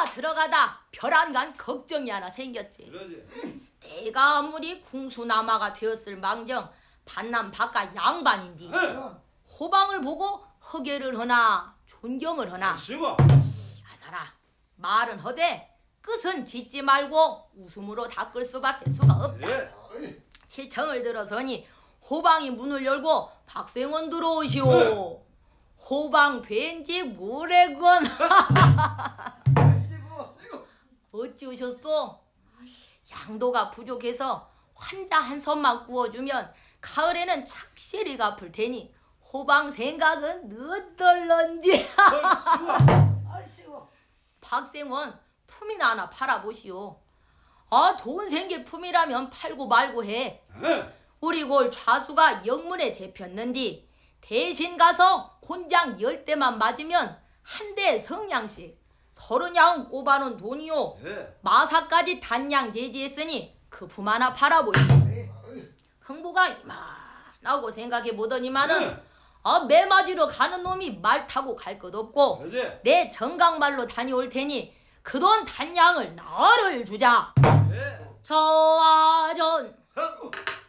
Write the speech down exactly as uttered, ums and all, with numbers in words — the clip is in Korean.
들어가다 들어가다 별안간 걱정이 하나 생겼지. 그러지. 내가 아무리 궁수나마가 되었을 망정 반남 바깥 양반인디 호방을 보고 허계를 하나 존경을 하나 쉬고. 아사라 말은 허되 끝은 짓지 말고 웃음으로 닦을 수밖에 수가 없다. 예. 칠청을 들어서니 호방이 문을 열고 박생원 들어오시오. 호방 뵌지 모래건. 어찌 오셨소? 양도가 부족해서 환자 한 선만 구워주면 가을에는 착실히 갚을 테니 호방 생각은 어떨런지. 박생원 품이나 하나 팔아보시오. 아, 돈 생길 품이라면 팔고 말고 해. 우리 골 좌수가 영문에 잡혔는디 대신 가서 곤장 열 대만 맞으면 한 대 성냥씩 서른 양 꼽아놓은 돈이요. 예. 마사까지 단양 제지했으니 그 품 하나 팔아보시오. 흥부가 이만하고 생각해 보더니만은 아, 매 맞으러 가는 놈이 말 타고 갈 것 없고 그러지. 내 정강말로 다녀올 테니 그 돈 단양을 나를 주자. 예. 저하전